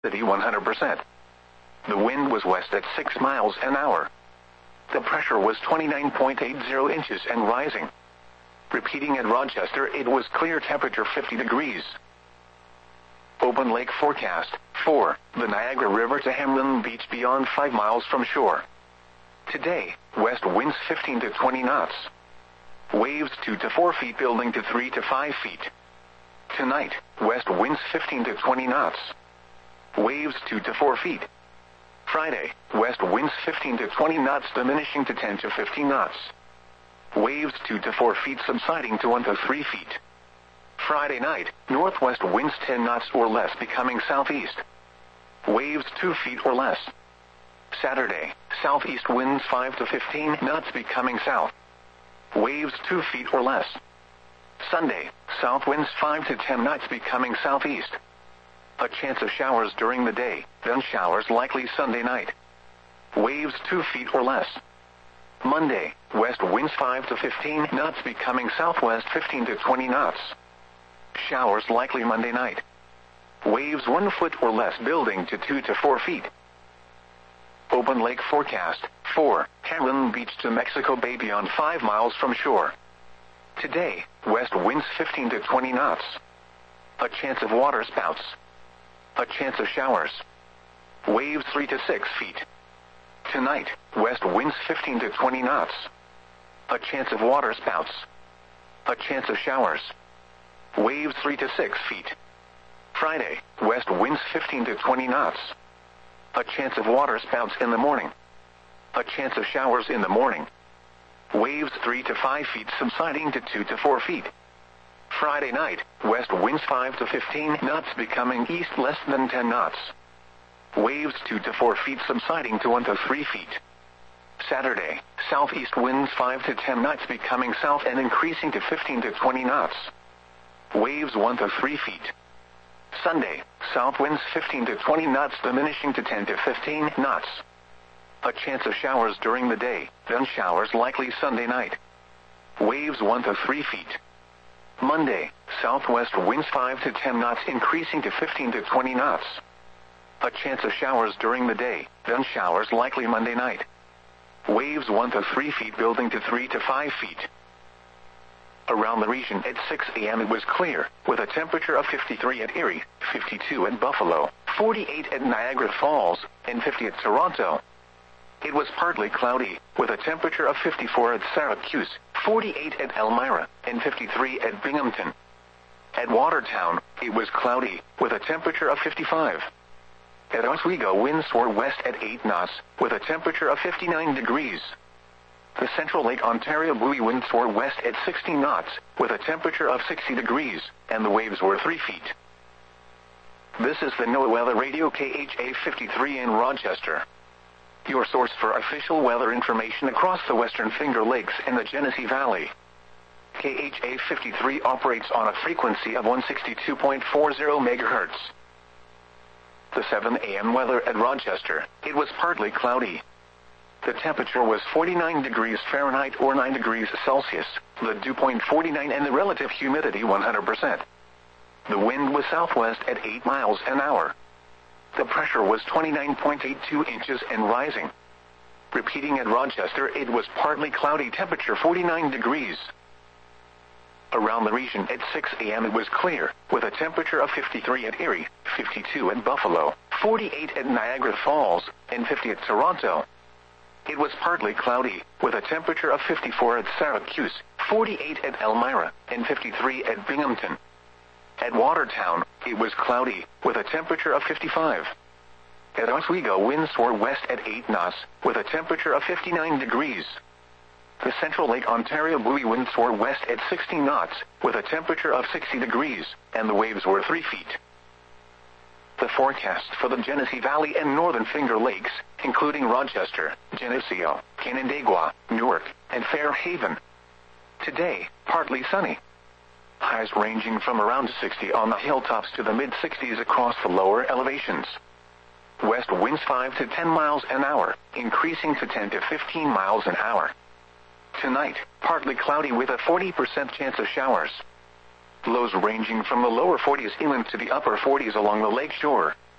humidity 100%. The wind was west at 6 miles an hour. The pressure was 29.80 inches and rising. Repeating at Rochester, it was clear, temperature 50 degrees. Open lake forecast. 4. The Niagara River to Hamlin Beach beyond 5 miles from shore. Today, west winds 15 to 20 knots. Waves 2 to 4 feet building to 3 to 5 feet. Tonight, west winds 15 to 20 knots. Waves 2 to 4 feet. Friday, west winds 15 to 20 knots diminishing to 10 to 15 knots. Waves 2 to 4 feet subsiding to 1 to 3 feet. Friday night, northwest winds 10 knots or less becoming southeast. Waves 2 feet or less. Saturday, southeast winds 5 to 15 knots becoming south. Waves 2 feet or less. Sunday, south winds 5 to 10 knots becoming southeast. A chance of showers during the day, then showers likely Sunday night. Waves 2 feet or less. Monday, west winds 5 to 15 knots becoming southwest 15 to 20 knots. Showers likely Monday night. Waves 1 foot or less building to 2 to 4 feet. Open lake forecast. 4. Hamlin Beach to Mexico Bay beyond 5 miles from shore. Today, west winds 15 to 20 knots. A chance of water spouts. A chance of showers. Waves 3 to 6 feet. Tonight, west winds 15 to 20 knots. A chance of water spouts. A chance of showers. Waves 3 to 6 feet. Friday, west winds 15 to 20 knots. A chance of water spouts in the morning. A chance of showers in the morning. Waves 3 to 5 feet subsiding to 2 to 4 feet. Friday night, west winds 5 to 15 knots becoming east less than 10 knots. Waves 2 to 4 feet subsiding to 1 to 3 feet. Saturday, southeast winds 5 to 10 knots becoming south and increasing to 15 to 20 knots. Waves 1 to 3 feet. Sunday, south winds 15 to 20 knots diminishing to 10 to 15 knots. A chance of showers during the day, then showers likely Sunday night. Waves 1 to 3 feet. Monday, southwest winds 5 to 10 knots increasing to 15 to 20 knots. A chance of showers during the day, then showers likely Monday night. Waves 1 to 3 feet building to 3 to 5 feet. Around the region at 6 a.m. it was clear, with a temperature of 53 at Erie, 52 at Buffalo, 48 at Niagara Falls, and 50 at Toronto. It was partly cloudy, with a temperature of 54 at Syracuse, 48 at Elmira, and 53 at Binghamton. At Watertown, it was cloudy, with a temperature of 55. At Oswego, winds were west at 8 knots, with a temperature of 59 degrees. The Central Lake Ontario buoy winds were west at 60 knots, with a temperature of 60 degrees, and the waves were 3 feet. This is the NOAA Weather Radio KHA 53 in Rochester. Your source for official weather information across the Western Finger Lakes and the Genesee Valley. KHA 53 operates on a frequency of 162.40 MHz. The 7 a.m. weather at Rochester, it was partly cloudy. The temperature was 49 degrees Fahrenheit or 9 degrees Celsius, the dew point 49 and the relative humidity 100%. The wind was southwest at 8 miles an hour. The pressure was 29.82 inches and rising. Repeating at Rochester, it was partly cloudy, temperature 49 degrees. Around the region at 6 a.m. it was clear, with a temperature of 53 at Erie, 52 at Buffalo, 48 at Niagara Falls, and 50 at Toronto. It was partly cloudy, with a temperature of 54 at Syracuse, 48 at Elmira, and 53 at Binghamton. At Watertown, it was cloudy, with a temperature of 55. At Oswego, winds were west at 8 knots, with a temperature of 59 degrees. The Central Lake Ontario buoy winds were west at 60 knots, with a temperature of 60 degrees, and the waves were 3 feet. The forecast for the Genesee Valley and Northern Finger Lakes, including Rochester, Geneseo, Canandaigua, Newark, and Fairhaven. Today, partly sunny. Highs ranging from around 60 on the hilltops to the mid-60s across the lower elevations. West winds 5 to 10 miles an hour, increasing to 10 to 15 miles an hour. Tonight, partly cloudy with a 40% chance of showers. Lows ranging from the lower 40s inland to the upper 40s along the lake shore.